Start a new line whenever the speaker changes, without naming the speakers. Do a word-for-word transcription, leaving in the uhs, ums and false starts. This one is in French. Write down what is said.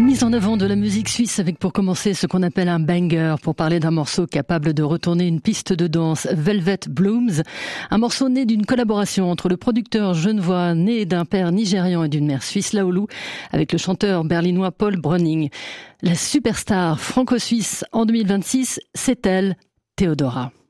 Mise en avant de la musique suisse avec pour commencer ce qu'on appelle un banger, pour parler d'un morceau capable de retourner une piste de danse, Velvet Blooms. Un morceau né d'une collaboration entre le producteur genevois né d'un père nigérian et d'une mère suisse Laoulou avec le chanteur berlinois Paul Breuning. La superstar franco-suisse en deux mille vingt-six, c'est elle, Theodora.